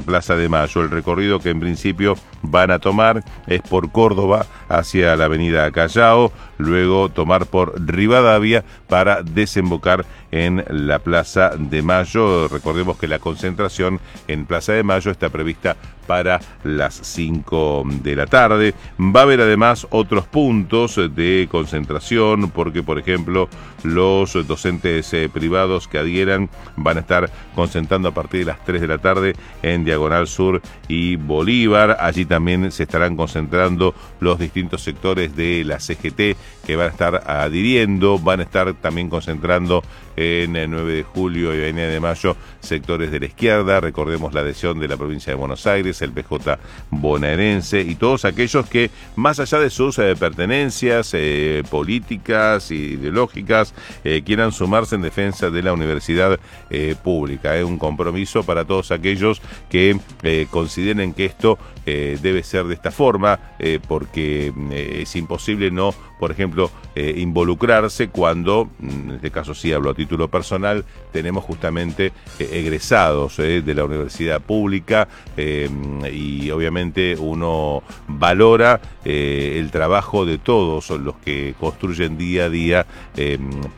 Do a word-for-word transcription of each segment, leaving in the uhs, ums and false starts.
Plaza de Mayo. El recorrido que en principio van a tomar es por Córdoba hacia la avenida Callao, luego tomar por Rivadavia para desembocar en la Plaza de Mayo. Recordemos que la concentración en Plaza de Mayo está prevista para las cinco de la tarde. Va a haber además otros puntos de concentración porque, por ejemplo, los docentes eh, privados que adhieran van a estar concentrando a partir de las tres de la tarde en Diagonal Sur y Bolívar. Allí también se estarán concentrando los distintos sectores de la C G T que van a estar adhiriendo. Van a estar también concentrando en el nueve de julio y Avenida de Mayo sectores de la izquierda. Recordemos la adhesión de la provincia de Buenos Aires, el P J bonaerense y todos aquellos que, más allá de sus eh, pertenencias eh, políticas e ideológicas, eh, quieran sumarse en defensa de la universidad eh, pública. Es eh, un compromiso para todos aquellos que eh, consideren que esto eh, debe ser de esta forma, eh, porque eh, es imposible no, por ejemplo, eh, involucrarse cuando, en este caso sí hablo a título personal, tenemos justamente eh, egresados eh, de la universidad pública eh, y obviamente uno valora eh, el trabajo de todos los que construyen día a día eh,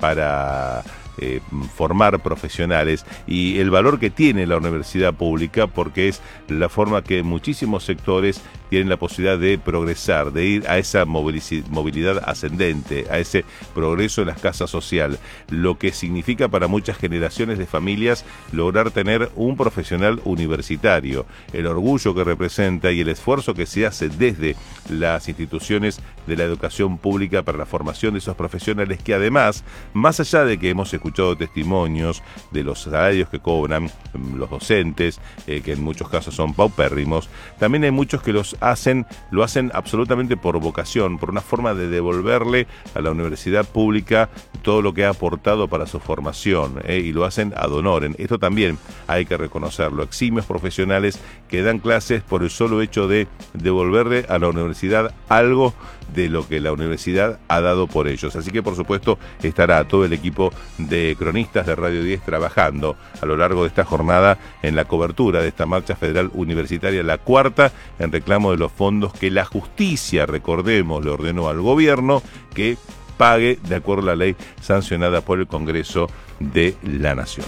para Eh, formar profesionales y el valor que tiene la universidad pública, porque es la forma que muchísimos sectores tienen la posibilidad de progresar, de ir a esa movilidad ascendente, a ese progreso en la escala social, lo que significa para muchas generaciones de familias lograr tener un profesional universitario, el orgullo que representa y el esfuerzo que se hace desde las instituciones de la educación pública para la formación de esos profesionales que además, más allá de que hemos escuchado testimonios de los salarios que cobran los docentes, eh, que en muchos casos son paupérrimos, también hay muchos que los hacen, lo hacen absolutamente por vocación, por una forma de devolverle a la universidad pública todo lo que ha aportado para su formación, eh, y lo hacen ad honorem. Esto también hay que reconocerlo. Eximios profesionales que dan clases por el solo hecho de devolverle a la universidad algo de lo que la universidad ha dado por ellos. Así que, por supuesto, estará todo el equipo de cronistas de Radio diez trabajando a lo largo de esta jornada en la cobertura de esta marcha federal universitaria, la cuarta, en reclamo de los fondos que la justicia, recordemos, le ordenó al gobierno que pague de acuerdo a la ley sancionada por el Congreso de la Nación.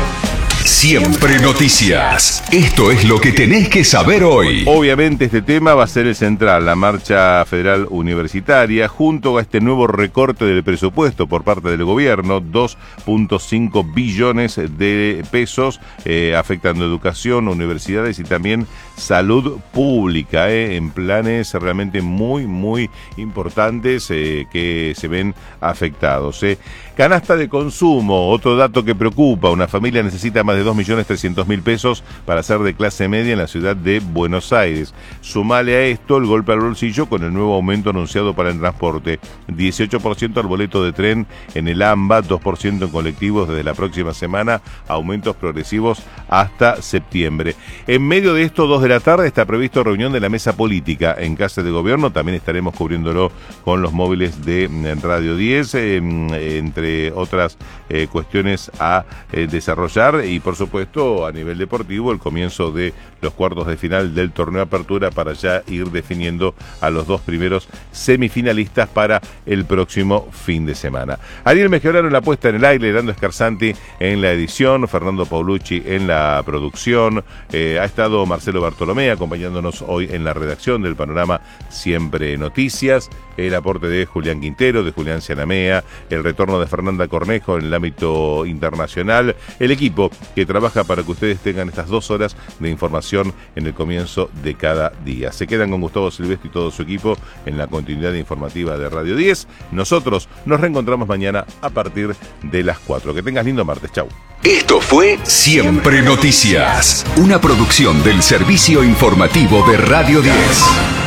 Siempre noticias. Esto es lo que tenés que saber hoy. Obviamente este tema va a ser el central, la marcha federal universitaria, junto a este nuevo recorte del presupuesto por parte del gobierno, dos punto cinco billones de pesos, eh, afectando educación, universidades y también salud pública, eh, en planes realmente muy, muy importantes eh, que se ven afectados. Eh. Canasta de consumo, otro dato que preocupa. Una familia necesita más de dos millones trescientos mil pesos para ser de clase media en la ciudad de Buenos Aires. Sumale a esto el golpe al bolsillo con el nuevo aumento anunciado para el transporte. dieciocho por ciento al boleto de tren en el AMBA, dos por ciento en colectivos desde la próxima semana, aumentos progresivos hasta septiembre. En medio de esto, dos de la tarde, está previsto reunión de la mesa política en Casa de Gobierno. También estaremos cubriéndolo con los móviles de Radio diez, eh, entre otras eh, cuestiones a eh, desarrollar y, por supuesto, a nivel deportivo, el comienzo de los cuartos de final del torneo Apertura para ya ir definiendo a los dos primeros semifinalistas para el próximo fin de semana. Ariel Mejorano en la puesta en el aire, Leandro Scarzanti en la edición, Fernando Paulucci en la producción, eh, ha estado Marcelo Bartolomé acompañándonos hoy en la redacción del Panorama Siempre Noticias, el aporte de Julián Quintero, de Julián Cianamea, el retorno de Fernanda Cornejo en el ámbito internacional, el equipo que trabaja para que ustedes tengan estas dos horas de información en el comienzo de cada día. Se quedan con Gustavo Silvestre y todo su equipo en la continuidad informativa de Radio diez. Nosotros nos reencontramos mañana a partir de las cuatro. Que tengas lindo martes. Chau. Esto fue Siempre Noticias, una producción del Servicio Informativo de Radio diez.